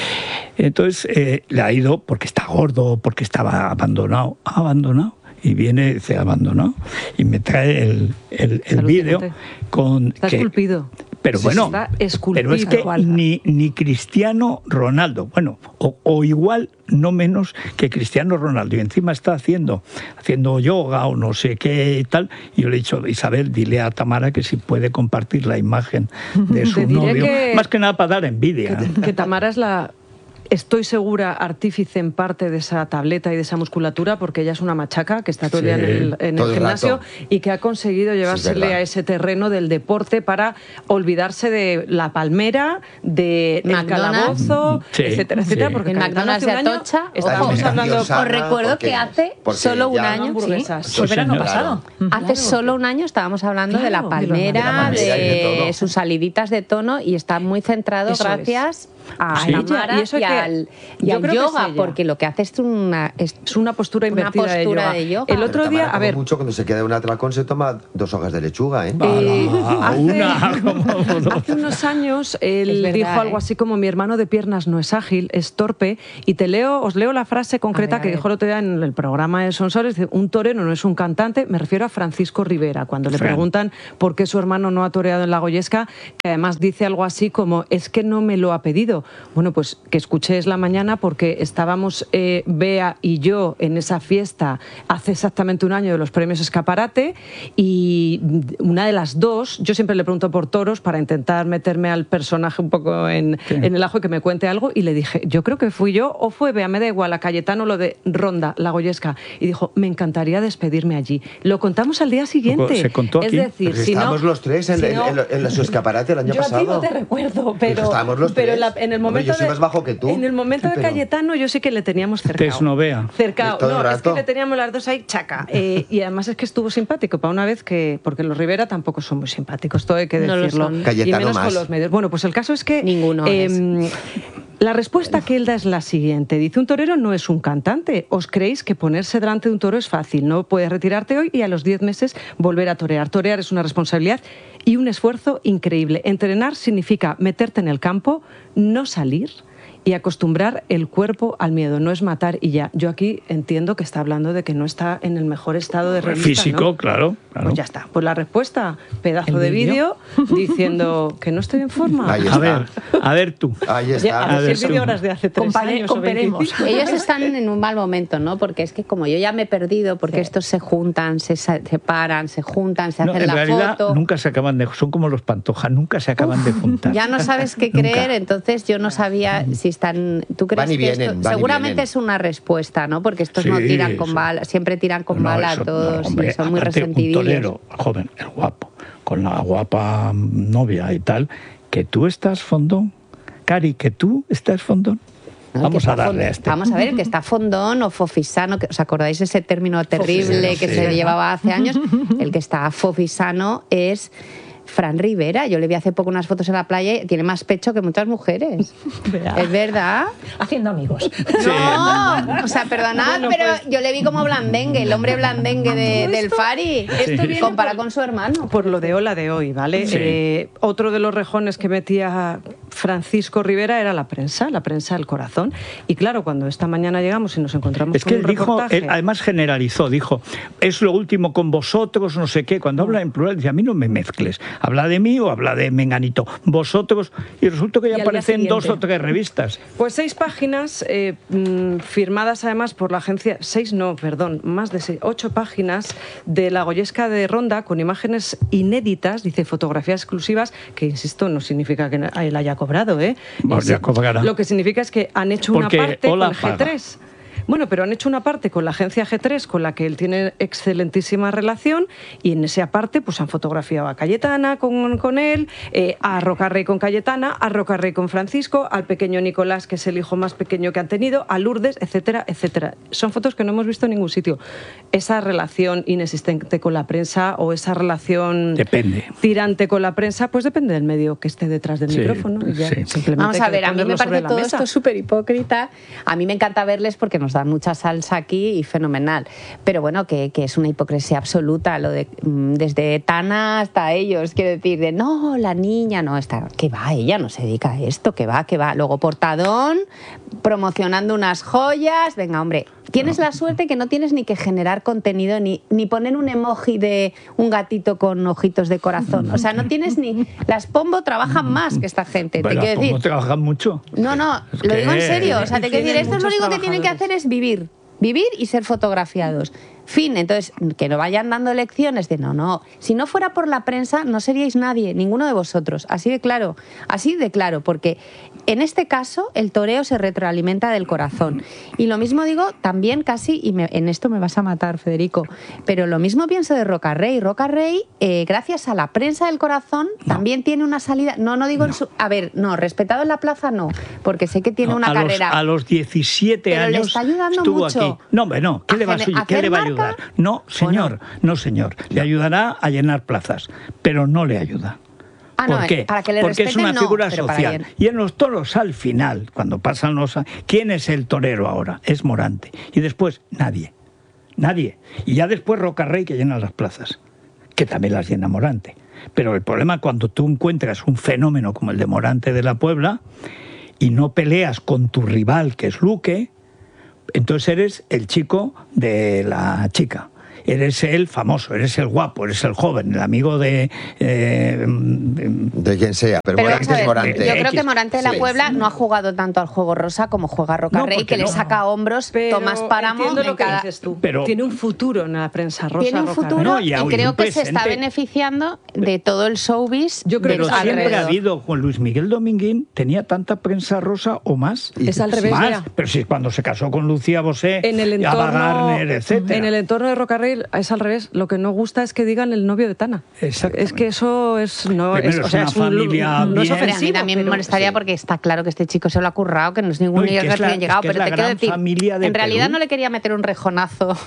Entonces eh, le ha ido porque está gordo, porque estaba abandonado, abandonado. Y viene, se ha abandonado, y me trae el, el, el vídeo con... Está que, esculpido. Pero Sí, bueno, está esculpido. pero es que ni, ni Cristiano Ronaldo, bueno, o, o igual, no menos que Cristiano Ronaldo, y encima está haciendo, haciendo yoga o no sé qué y tal, y yo le he dicho, Isabel, dile a Tamara que si puede compartir la imagen de su Te diré novio, que- más que nada para dar envidia. Que, que Tamara es la, estoy segura, artífice en parte de esa tableta y de esa musculatura, porque ella es una machaca que está todo el día Sí, en el, en el todo el gimnasio rato. y que ha conseguido llevársele verdad. a ese terreno del deporte para olvidarse de la palmera, de el McDonald's. calabozo, Sí, etcétera, sí. etcétera, porque En Cayetano McDonald's hace un de año Atocha, estábamos ojo. hablando Nerviosa, Os recuerdo porque- que hace porque solo un ya- año, hamburguesas. sí. Fue verano señora. pasado. Hace solo un año estábamos hablando de la Claro, palmera, de la palmera y de de todo. sus saliditas de tono, y está muy centrado Eso es. gracias a Sí. Tamara Y eso y, es que- al, y yo al creo que es yoga, ella. porque lo que hace es una, es Es una postura una invertida postura de de yoga. yoga. El otro Pero día, Tamara a come ver, mucho, cuando se queda de un atracón se toma dos hojas de lechuga, ¿eh? Eh, Ah, hace- una, como- Hace unos años él Es verdad, dijo algo ¿eh? así como: mi hermano de piernas no es ágil, es torpe. Y te leo, os leo la frase concreta A ver, a que ver. dijo el otro día en el programa de Sonsoles. Dice: un torero no es un cantante. Me refiero a Francisco Rivera, cuando le Fran. preguntan por qué su hermano no ha toreado en la Goyesca, que además dice algo así como: es que no me lo ha pedido. Bueno, pues que escuchéis la mañana, porque estábamos eh, Bea y yo en esa fiesta hace exactamente un año de los premios Escaparate, y una de las dos, yo siempre le pregunto por toros para intentar meterme al personaje un poco en, Sí. en el ajo y que me cuente algo, y le dije, yo creo que fui yo o fue Bea, me da igual, a Cayetano lo de Ronda, la Goyesca, y dijo, me encantaría despedirme allí. Lo contamos al día siguiente. Se contó es aquí. decir, Pero si si no, estábamos los tres en, si en- no- en- en su escaparate el año yo pasado. a ti no te recuerdo, pero, estábamos los pero tres. en, la- en el Hombre, momento yo soy de- más bajo que tú. En el momento de Pero- Cayetano yo sí que le teníamos cercado. Tesnovea. Cercado. Todo el No, es que rato. le teníamos las dos ahí chaca. Eh, y además es que estuvo simpático para una vez, que porque los Rivera tampoco son muy simpáticos, todo hay que No lo decirlo. son. Y Cayetano menos más. con los medios. Bueno, pues el caso es que Ninguno eh, la respuesta que él da es la siguiente. Dice, un torero no es un cantante. ¿Os creéis que ponerse delante de un toro es fácil? No puedes retirarte hoy y a los diez meses volver a torear. Torear es una responsabilidad y un esfuerzo increíble. Entrenar significa meterte en el campo, no salir y acostumbrar el cuerpo al miedo. No es matar y ya. Yo aquí entiendo que está hablando de que no está en el mejor estado de revista, Físico, ¿no? claro, claro. Pues ya está. Pues la respuesta, pedazo ¿El de vídeo? vídeo diciendo que no estoy en forma. Ahí A está. ver, a ver tú. Ahí Ya, está. a A ver, ver, si el vídeo tú. ahora es de hace tres Compare- años o comparemos. veinticinco. Ellos están en un mal momento, ¿no? Porque es que como yo ya me he perdido, porque Sí. estos se juntan, se sa- separan, se juntan, se No, hacen en la realidad foto. nunca se acaban de... Son como los Pantoja, nunca se acaban de juntar. Ya no sabes qué Nunca. creer, entonces yo no sabía si están... ¿Tú crees Van y que esto- vienen, van y seguramente vienen. es una respuesta, ¿no? Porque estos no Sí, tiran con sí. bala, siempre tiran con No, bala eso- a todos, no, hombre, y son muy aparte, resentidillos. un torero joven, el guapo, con la guapa novia y tal, que tú estás fondón, Cari, que tú estás fondón. No, el que Vamos a está darle fond- a este. Vamos a ver, el que está fondón o fofisano, que, ¿os acordáis ese término terrible Fofisano, que sí. se llevaba hace años? El que está fofisano es Fran Rivera. Yo le vi hace poco unas fotos en la playa y tiene más pecho que muchas mujeres. Vea. ¿Es verdad? Haciendo amigos. No, o sea, perdonad, Bueno, pero pues- yo le vi como blandengue, el hombre blandengue de- del Fari. Esto viene Compara por- con su hermano. Por lo de Ola de hoy, ¿vale? Sí. Eh, otro de los rejones que metía Francisco Rivera era la prensa, la prensa del corazón. Y claro, cuando esta mañana llegamos y nos encontramos Es con que un él dijo, reportaje... él además generalizó, dijo, es lo último con vosotros, no sé qué. Cuando habla en plural, dice, a mí no me mezcles. Habla de mí o habla de Menganito. Vosotros, y resulta que Y ya al día aparecen dos o siguiente. tres revistas. Pues seis páginas eh, mm, firmadas además por la agencia, seis no, perdón, más de seis, ocho páginas de la Goyesca de Ronda con imágenes inéditas, dice fotografías exclusivas, que insisto, no significa que él haya cobrado, ¿eh? Pues ya Es- cobrará. Lo que significa es que han hecho Porque una parte Ola con G tres. Bueno, pero han hecho una parte con la agencia G tres, con la que él tiene excelentísima relación, y en esa parte pues han fotografiado a Cayetana con, con él, eh, a Rocarrey con Cayetana, a Rocarrey con Francisco, al pequeño Nicolás, que es el hijo más pequeño que han tenido, a Lourdes, etcétera, etcétera. Son fotos que no hemos visto en ningún sitio. Esa relación inexistente con la prensa o esa relación depende. tirante con la prensa, pues depende del medio que esté detrás del sí, micrófono. Y ya, sí. simplemente Vamos a ver, a mí me parece todo mesa. esto súper hipócrita. A mí me encanta verles porque nos dan mucha salsa aquí y fenomenal. Pero bueno, que, que es una hipocresía absoluta, lo de desde Tana hasta ellos, quiero decir, de no, la niña, no, está, que va, ella no se dedica a esto, que va, que va. Luego Portadón, promocionando unas joyas, venga, hombre, tienes la suerte que no tienes ni que generar contenido, ni, ni poner un emoji de un gatito con ojitos de corazón. O sea, no tienes ni... Las Pombo trabajan más que esta gente. Bueno, te quiero las Pombo decir... trabajan mucho. No, no, Es lo que- digo en serio. O sea, te quiero decir, Tienen esto es lo muchos único que tienen que hacer es vivir. Vivir y ser fotografiados. Fin, entonces, que no vayan dando lecciones de no, no. Si no fuera por la prensa, no seríais nadie, ninguno de vosotros. Así de claro, así de claro, porque en este caso el toreo se retroalimenta del corazón. Y lo mismo digo también casi, y me, en esto me vas a matar, Federico, pero lo mismo pienso de Rocarrey. Rocarrey, eh, gracias a la prensa del corazón, no. también tiene una salida. No, no digo No. en su. A ver, no, respetado en la plaza no, porque sé que tiene No, una a carrera. Los, a los diecisiete Pero le años está ayudando estuvo mucho. aquí. No, hombre, no. ¿Qué A le va, gener- a, ¿qué hacer le va a marca? ayudar? No, señor. Bueno. No, señor. Le ayudará a llenar plazas, pero no le ayuda. Ah, no, ¿Por qué? para que le Porque es respeten, una no, figura pero para social. bien. Y en los toros, al final, cuando pasan los... ¿Quién es el torero ahora? Es Morante. Y después, nadie. Nadie. Y ya después Rocarrey, que llena las plazas, que también las llena Morante. Pero el problema cuando tú encuentras un fenómeno como el de Morante de la Puebla y no peleas con tu rival, que es Luque, entonces eres el chico de la chica. Eres el famoso, eres el guapo, eres el joven, el amigo de... Eh, De quien sea, pero, Pero Morante vamos a ver, es Morante. yo creo que Morante de la Sí. Puebla no ha jugado tanto al juego rosa como juega Rocarrey, porque que le no. saca hombros Pero Tomás Páramo entiendo en lo que cada... dices tú. Pero- Tiene un futuro en la prensa rosa. Tiene un Rocarrey. futuro No, y y, hay un creo que se está presente. beneficiando de todo el showbiz Yo creo de Pero que es siempre alrededor. ha habido, Juan Luis Miguel Dominguín tenía tanta prensa rosa o más. Es al revés, Más, mira. pero si cuando se casó con Lucía Bosé, En el Ava entorno, Gardner, etcétera. en el entorno de Rocarrey es al revés. Lo que no gusta es que digan el novio de Tana. Exactamente. Es que eso es no Primero, es, o es sea, una es un- familia no es bien. Pero a mí ofensivo, también me pero- molestaría sí. porque está claro que este chico se lo ha currado, que no es ningún No, y niño que es la- recién llegado, es que es pero la te quiero gran decir, familia de en realidad Perú. no le quería meter un rejonazo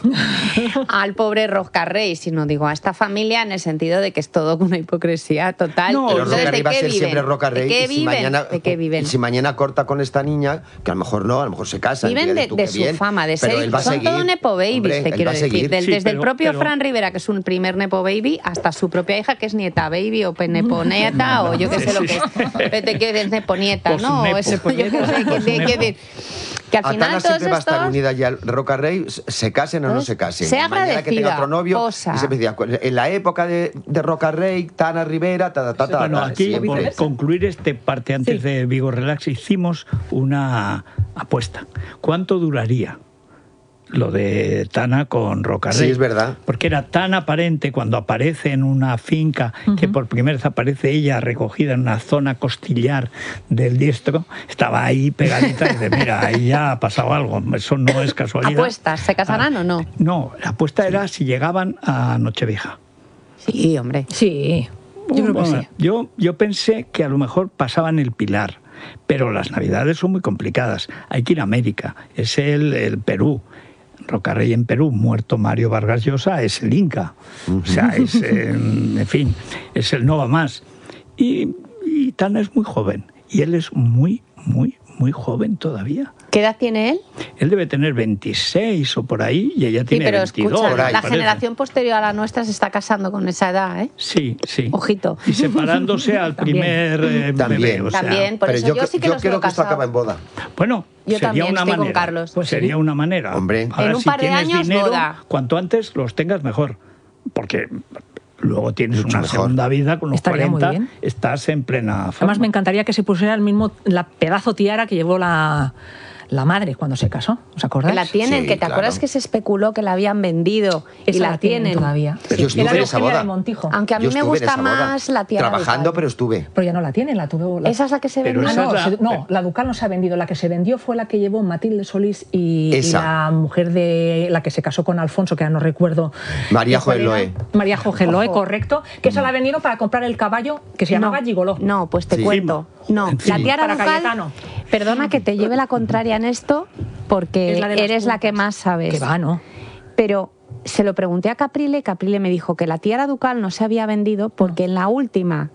al pobre Rocarrey, sino digo a esta familia en el sentido de que es todo una hipocresía total. No, Pero Entonces, Rocarrey ¿de va a qué ser viven? siempre Rocarrey. ¿De qué y si viven? mañana, ¿De qué viven? y si mañana corta con esta niña, que a lo mejor no, a lo mejor se casan. Viven fíjate de, tú de qué su bien, fama, de pero ser. él va a Son seguir. todo nepo babies, Hombre, te él quiero va a decir. seguir. Del- Sí, desde pero- el propio pero- Fran Rivera, que es un primer nepo baby, hasta su propia hija, que es nieta baby o neponeta, o yo qué sé lo que es. Pero te quiero decir neponieta, Pues ¿no? nepo. Eso, yo qué sé, que te quiero decir. Que al A final Tana todos siempre va a estar estos... unida ya al Rocarrey, se casen o no Pues, se casen. sea Mañana que tenga agradecida, otro novio, posa. y se decía, en la época de, de Rocarrey, Tana Rivera, ta, ta, ta, ta, Bueno, ta, aquí, siempre. por concluir este parte antes Sí. de Vigo Relax, hicimos una apuesta. ¿Cuánto duraría lo de Tana con Rocarrey? Sí, es verdad. Porque era tan aparente cuando aparece en una finca, que por primera vez aparece ella recogida en una zona costillar del diestro, estaba ahí pegadita y dice, mira, ahí ya ha pasado algo, eso no es casualidad. ¿Apuestas? ¿Se casarán Ah, o no? No, la apuesta era si llegaban a Nochevieja. Sí, hombre. Sí, yo creo que Bueno, sí. Yo, yo pensé que a lo mejor pasaban el Pilar, pero las Navidades son muy complicadas. Hay que ir a América, es el, el Perú. Rocarrey en Perú, muerto Mario Vargas Llosa, es el Inca. O sea, es, eh, en fin, es el no va más. Y, y Tana es muy joven, y él es muy, muy, muy joven todavía. ¿Qué edad tiene él? Él debe tener veintiséis o por ahí, y ella Sí, tiene pero veintidós. escucha, por ahí, la parece. generación posterior a la nuestra se está casando con esa edad, ¿eh? Sí, sí. Ojito. Y separándose al También. primer eh, También. bebé. O sea, También, por Pero eso yo, yo, cre- sí que yo los creo veo que esto casados. acaba en boda. Bueno, Yo sería también una estoy con manera. Carlos. Pues sería sí. una manera. Hombre. Ahora, En un si par de tienes años, dinero, boda. cuanto antes los tengas mejor, porque luego tienes Mucho una mejor. segunda vida con los Estaría muy cuarenta, bien. estás en plena forma. Además, me encantaría que se pusiera el mismo, la pedazo tiara que llevó la, la madre cuando se casó, ¿os acordáis? Que la tienen, Sí, que te claro. acuerdas que se especuló que la habían vendido y Esa la, la tienen tienen todavía. Pero yo Sí. estuve Era en de esa Eugenia boda. de Montijo. Aunque a mí Yo me estuve en gusta esa boda. más la tiara Trabajando, ducal. pero estuve. Pero ya no la tienen, la tuvo... La... Esa es la que se Pero vendió. Ah, esa no, es la- se- no, la Ducal no se ha vendido. La que se vendió fue la que llevó Matilde Solís y, y Esa. la mujer de la que se casó con Alfonso, que ahora no recuerdo. María cuál era. Joeloe. María Joeloe, Ojo. correcto. Que esa la vendieron para comprar el caballo que se llamaba no, Gigoló. No, pues te Sí. cuento. No, Sí. la tiara Para ducal, Cayetano. perdona que te lleve la contraria en esto, porque Es la de las eres la puntas. que más sabes. Que va, ¿no? Pero se lo pregunté a Caprile, Caprile me dijo que la tiara ducal no se había vendido porque en la última,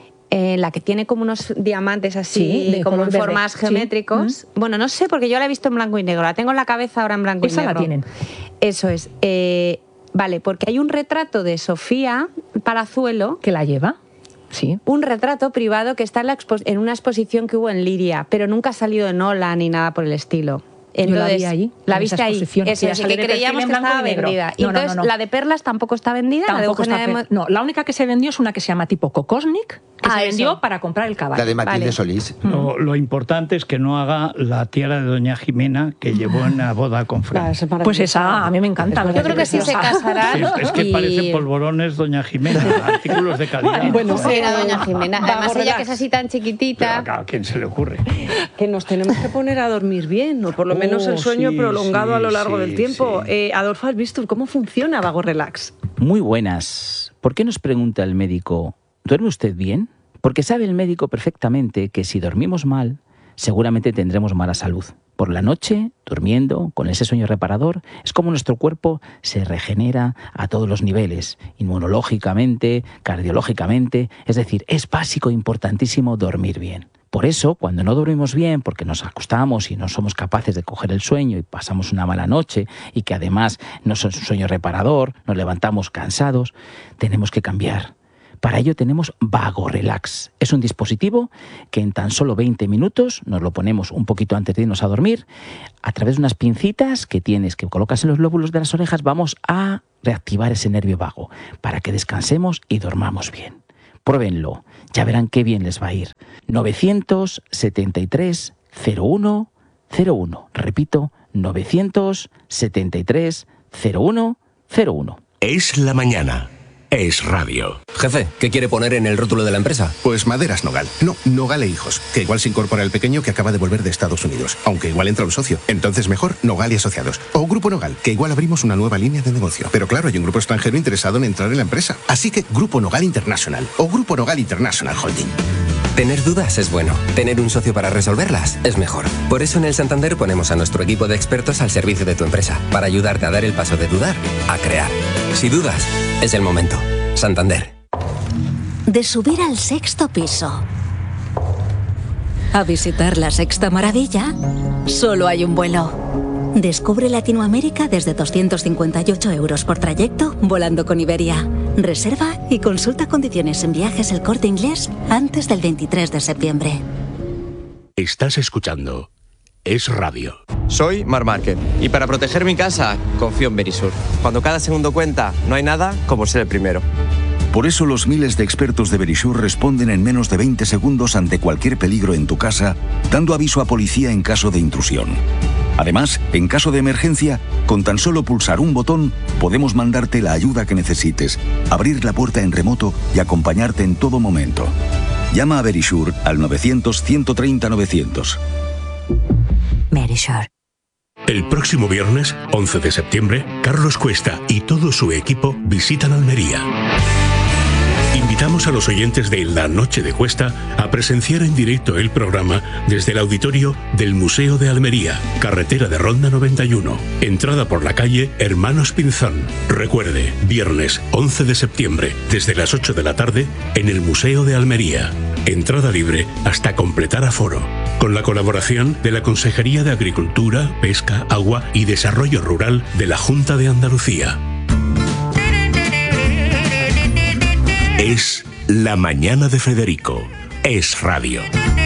eh, la que tiene como unos diamantes así, Sí, de como color en verde. formas Sí. geométricos. Bueno, no sé, porque yo la he visto en blanco y negro. La tengo en la cabeza ahora en blanco Esa y la negro. tienen. Eso es. Eh, vale, porque hay un retrato de Sofía Palazuelo, Que la lleva. Sí. un retrato privado que está en, la expo- en una exposición que hubo en Liria, pero nunca ha salido en Ola ni nada por el estilo. Yo la vi allí, La en esa viste ahí. exposición, Eso que ya es, y sale que de perfil creíamos en que blanco estaba y negro. vendida. Y No, no, entonces, no, no. la de perlas tampoco está vendida. la de Tampoco está Eugenia de fe- Mon- No, la única que se vendió es una que se llama tipo Kokosnik, que Ah, se vendió eso. para comprar el caballo. La de Matilde Vale. Solís. Lo, lo importante es que no haga la tiara de doña Jimena que llevó en la boda con Ah, Fran. es maravilloso. Pues esa a mí me encanta. Es Yo creo que sí se preciosa. casarán. Sí, es que y- parecen polvorones doña Jimena, artículos de calidad. Bueno, Sí, era doña Jimena. Vago Además, ella relax. que es así tan Pero chiquitita. ¿a quién se le ocurre? Que nos tenemos que poner a dormir bien, o por lo menos Oh, el sueño sí, prolongado a lo sí, largo sí, del tiempo. sí. Eh, Adolfo, ¿has visto cómo funciona Vago Relax? Muy buenas. ¿Por qué nos pregunta el médico, ¿duerme usted bien? Porque sabe el médico perfectamente que si dormimos mal, seguramente tendremos mala salud. Por la noche, durmiendo, con ese sueño reparador, es como nuestro cuerpo se regenera a todos los niveles, inmunológicamente, cardiológicamente, es decir, es básico e importantísimo dormir bien. Por eso, cuando no dormimos bien, porque nos acostamos y no somos capaces de coger el sueño y pasamos una mala noche y que además no es un sueño reparador, nos levantamos cansados, tenemos que cambiar. Para ello tenemos Vago Relax. Es un dispositivo que en tan solo veinte minutos nos lo ponemos un poquito antes de irnos a dormir. A través de unas pincitas que tienes, que colocas en los lóbulos de las orejas, vamos a reactivar ese nervio vago para que descansemos y dormamos bien. Pruébenlo, ya verán qué bien les va a ir. novecientos setenta y tres cero uno cero uno. Repito, novecientos setenta y tres cero uno cero uno. Es la mañana. Es radio. Jefe, ¿qué quiere poner en el rótulo de la empresa? Pues Maderas Nogal. No, Nogal e Hijos. Que igual se incorpora el pequeño que acaba de volver de Estados Unidos. Aunque igual entra un socio. Entonces mejor Nogal y Asociados. O Grupo Nogal, que igual abrimos una nueva línea de negocio. Pero claro, hay un grupo extranjero interesado en entrar en la empresa. Así que Grupo Nogal International. O Grupo Nogal International Holding. Tener dudas es bueno. Tener un socio para resolverlas es mejor. Por eso en el Santander ponemos a nuestro equipo de expertos al servicio de tu empresa. Para ayudarte a dar el paso de dudar a crear. Si dudas, es el momento. Santander. De subir al sexto piso a visitar la sexta maravilla, solo hay un vuelo. Descubre Latinoamérica desde doscientos cincuenta y ocho euros por trayecto volando con Iberia. Reserva y consulta condiciones en Viajes El Corte Inglés antes del veintitrés de septiembre. Estás escuchando Es radio. Soy Mar Márquez y para proteger mi casa confío en Verisur. Cuando cada segundo cuenta, no hay nada como ser el primero. Por eso los miles de expertos de Verisur responden en menos de veinte segundos ante cualquier peligro en tu casa, dando aviso a policía en caso de intrusión. Además, en caso de emergencia, con tan solo pulsar un botón, podemos mandarte la ayuda que necesites, abrir la puerta en remoto y acompañarte en todo momento. Llama a Verisur al novecientos, ciento treinta, novecientos. Verisur. El próximo viernes, once de septiembre, Carlos Cuesta y todo su equipo visitan Almería. Invitamos a los oyentes de La Noche de Cuesta a presenciar en directo el programa desde el auditorio del Museo de Almería, carretera de Ronda noventa y uno, entrada por la calle Hermanos Pinzón. Recuerde, viernes once de septiembre, desde las ocho de la tarde, en el Museo de Almería. Entrada libre hasta completar aforo. Con la colaboración de la Consejería de Agricultura, Pesca, Agua y Desarrollo Rural de la Junta de Andalucía. Es la mañana de Federico. Es radio.